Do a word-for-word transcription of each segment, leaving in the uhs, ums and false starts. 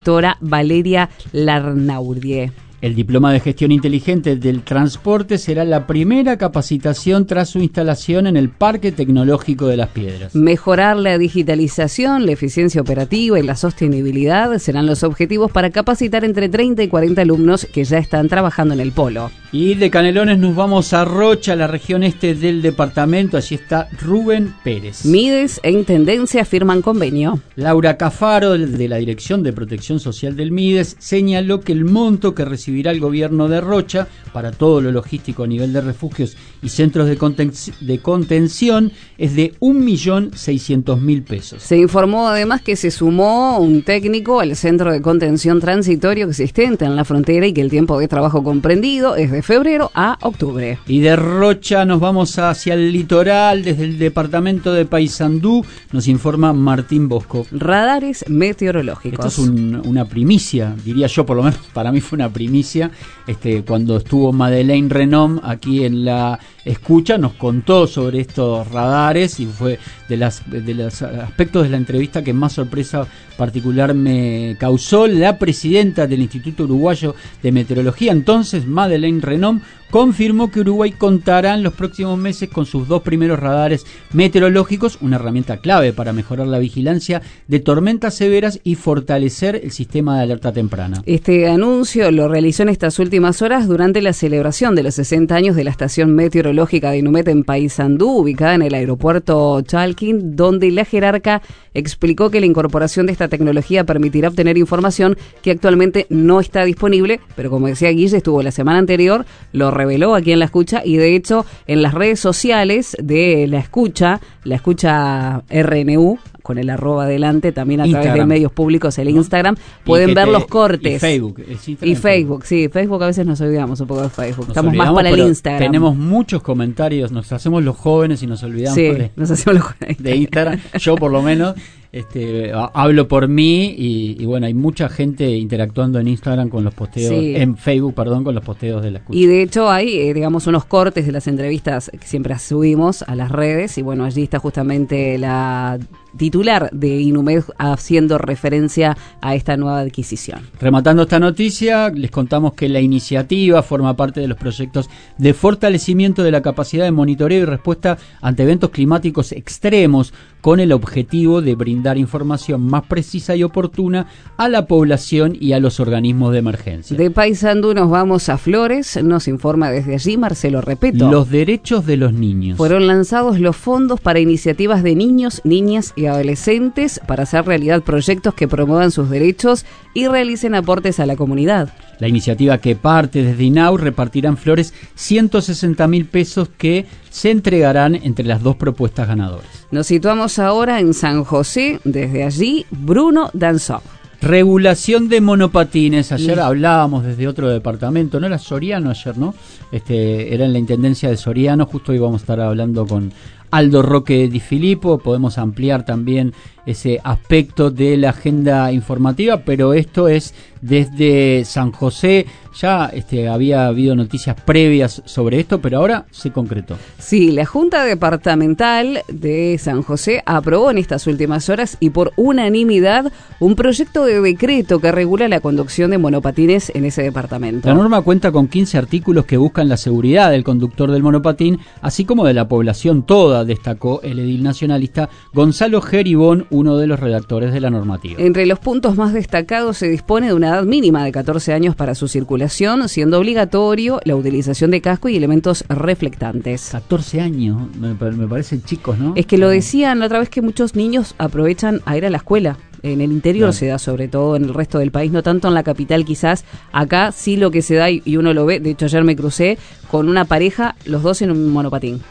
Doctora Valeria Larnaudie. El diploma de gestión inteligente del transporte será la primera capacitación tras su instalación en el Parque Tecnológico de Las Piedras. Mejorar la digitalización, la eficiencia operativa y la sostenibilidad serán los objetivos para capacitar entre treinta y cuarenta alumnos que ya están trabajando en el polo. Y de Canelones nos vamos a Rocha, la región este del departamento. Allí está Rubén Pérez. Mides e Intendencia firman convenio. Laura Cafaro, de la Dirección de Protección Social del Mides, señaló que el monto que recibirá el gobierno de Rocha para todo lo logístico a nivel de refugios y centros de, conten de contención es de un millón seiscientos mil pesos. Se informó además que se sumó un técnico al centro de contención transitorio existente en la frontera y que el tiempo de trabajo comprendido es de febrero a octubre. Y de Rocha nos vamos hacia el litoral. Desde el departamento de Paysandú nos informa Martín Bosco. Radares meteorológicos. Esto es un, una primicia, diría yo, por lo menos para mí fue una primicia. Este, cuando estuvo Madeleine Renom aquí en la escucha, nos contó sobre estos radares y fue de, las, de los aspectos de la entrevista que más sorpresa particular me causó. La presidenta del Instituto Uruguayo de Meteorología, entonces Madeleine Renom, confirmó que Uruguay contará en los próximos meses con sus dos primeros radares meteorológicos, una herramienta clave para mejorar la vigilancia de tormentas severas y fortalecer el sistema de alerta temprana. Este anuncio lo realizó en estas últimas horas durante la celebración de los sesenta años de la estación meteorológica de Inumet en Paysandú, ubicada en el aeropuerto Chalkin, donde la jerarca explicó que la incorporación de esta tecnología permitirá obtener información que actualmente no está disponible, pero como decía Guille, estuvo la semana anterior, lo reveló aquí en La Escucha, y de hecho en las redes sociales de La Escucha, La Escucha R N U, con el arroba adelante, también a Instagram. Través de medios públicos, el Instagram, ¿no? Pueden ver te, los cortes. Y Facebook. Y Facebook, sí, Facebook a veces nos olvidamos un poco de Facebook. Nos Estamos más para el Instagram. Tenemos muchos comentarios, nos hacemos los jóvenes y nos olvidamos sí, de, nos hacemos los jóvenes. de Instagram. Yo por lo menos este, hablo por mí y, y bueno, hay mucha gente interactuando en Instagram con los posteos, sí. en Facebook, perdón, con los posteos de La Escucha. Y de hecho hay, eh, digamos, unos cortes de las entrevistas que siempre subimos a las redes y bueno, allí está justamente la titular de Inumet haciendo referencia a esta nueva adquisición. Rematando esta noticia, les contamos que la iniciativa forma parte de los proyectos de fortalecimiento de la capacidad de monitoreo y respuesta ante eventos climáticos extremos, con el objetivo de brindar información más precisa y oportuna a la población y a los organismos de emergencia. De Paysandú nos vamos a Flores, nos informa desde allí Marcelo Repeto. Los derechos de los niños. Fueron lanzados los fondos para iniciativas de niños, niñas y adolescentes para hacer realidad proyectos que promuevan sus derechos y realicen aportes a la comunidad. La iniciativa, que parte desde INAU, repartirá en Flores ciento sesenta mil pesos que se entregarán entre las dos propuestas ganadoras. Nos situamos ahora en San José, desde allí Bruno Danzó. Regulación de monopatines. Ayer sí. hablábamos desde otro departamento, no era Soriano ayer, ¿no? Este, era en la Intendencia de Soriano, justo íbamos a estar hablando con Aldo Roque Di Filippo. Podemos ampliar también ese aspecto de la agenda informativa, pero esto es desde San José. Ya este, había habido noticias previas sobre esto, pero ahora se concretó. Sí, la Junta Departamental de San José aprobó en estas últimas horas y por unanimidad un proyecto de decreto que regula la conducción de monopatines en ese departamento. La norma cuenta con quince artículos que buscan la seguridad del conductor del monopatín, así como de la población toda, destacó el edil nacionalista Gonzalo Geribón, uno de los redactores de la normativa. Entre los puntos más destacados se dispone de una edad mínima de catorce años para su circulación, siendo obligatorio la utilización de casco y elementos reflectantes. catorce años, me, me parecen chicos, ¿no? Es que lo decían la otra vez que muchos niños aprovechan a ir a la escuela. En el interior claro. se da, sobre todo en el resto del país, no tanto en la capital quizás. Acá sí lo que se da y uno lo ve. De hecho ayer me crucé con una pareja, los dos en un monopatín.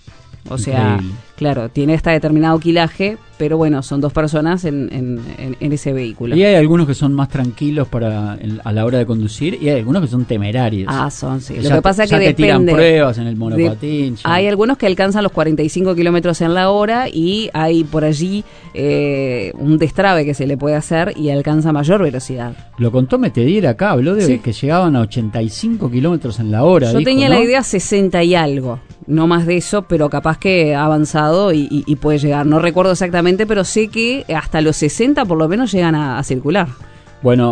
O sea, increíble. Claro, tiene hasta determinado quilaje, pero bueno, son dos personas en, en, en, en ese vehículo. Y hay algunos que son más tranquilos para en, a la hora de conducir y hay algunos que son temerarios. Ah, son, sí. Ya Lo que pasa es que ya te depende. Tiran pruebas en el monopatín. De, hay algunos que alcanzan los cuarenta y cinco kilómetros en la hora y hay por allí eh, un destrabe que se le puede hacer y alcanza mayor velocidad. Lo contó Metedier acá, habló de sí. que llegaban a ochenta y cinco kilómetros en la hora. Yo dijo, tenía ¿no? la idea sesenta y algo. No más de eso, pero capaz que ha avanzado y, y, y puede llegar. No recuerdo exactamente, pero sé que hasta los sesenta por lo menos llegan a, a circular. Bueno,